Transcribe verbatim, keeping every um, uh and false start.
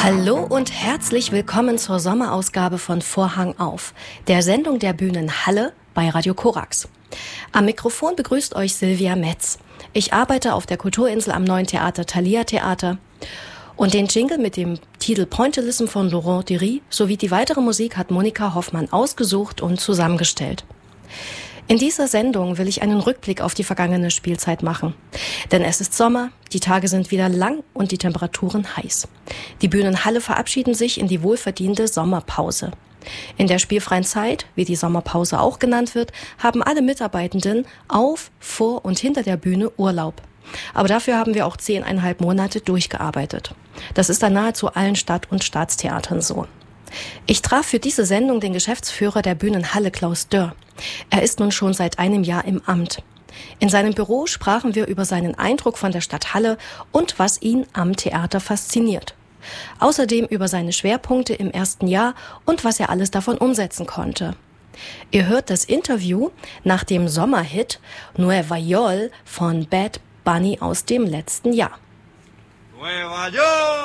Hallo und herzlich willkommen zur Sommerausgabe von Vorhang auf, der Sendung der Bühnen Halle bei Radio Korax. Am Mikrofon begrüßt euch Silvia Metz. Ich arbeite auf der Kulturinsel am Neuen Theater Thalia Theater. Und den Jingle mit dem Titel Pointillism von Laurent Dury sowie die weitere Musik hat Monika Hoffmann ausgesucht und zusammengestellt. In dieser Sendung will ich einen Rückblick auf die vergangene Spielzeit machen. Denn es ist Sommer, die Tage sind wieder lang und die Temperaturen heiß. Die Bühnen Halle verabschieden sich in die wohlverdiente Sommerpause. In der spielfreien Zeit, wie die Sommerpause auch genannt wird, haben alle Mitarbeitenden auf, vor und hinter der Bühne Urlaub. Aber dafür haben wir auch zehneinhalb Monate durchgearbeitet. Das ist an nahezu allen Stadt- und Staatstheatern so. Ich traf für diese Sendung den Geschäftsführer der Bühnen Halle, Klaus Dörr. Er ist nun schon seit einem Jahr im Amt. In seinem Büro sprachen wir über seinen Eindruck von der Stadt Halle und was ihn am Theater fasziniert. Außerdem über seine Schwerpunkte im ersten Jahr und was er alles davon umsetzen konnte. Ihr hört das Interview nach dem Sommerhit Nueva York von Bad Bunny aus dem letzten Jahr. Nueva York!